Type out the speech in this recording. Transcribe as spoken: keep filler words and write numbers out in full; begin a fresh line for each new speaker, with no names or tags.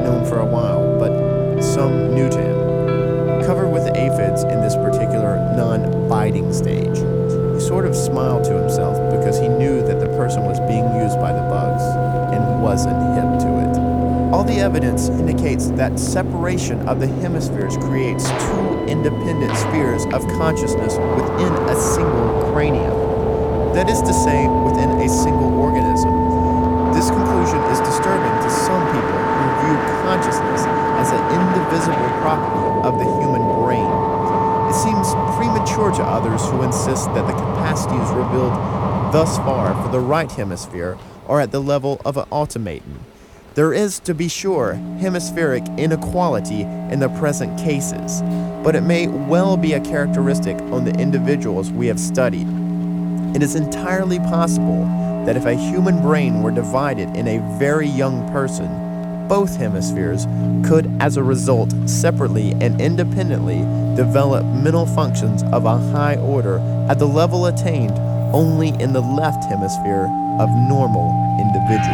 known for a while, but some new to him. Covered with aphids in this particular non-biting stage, he sort of smiled to himself because he knew that the person was being used by the bugs and wasn't hip to it. All the evidence indicates that separation of the hemispheres creates two independent spheres of consciousness within a single cranium. That is to say, within a single organism. This conclusion is disturbing to some people who view consciousness as an indivisible property of the human brain. It seems premature to others who insist that the capacities revealed thus far for the right hemisphere are at the level of an automaton. There is, to be sure, hemispheric inequality in the present cases, but it may well be a characteristic on the individuals we have studied. It is entirely possible that if a human brain were divided in a very young person, both hemispheres could, as a result, separately and independently develop mental functions of a high order at the level attained only in the left hemisphere of normal individuals.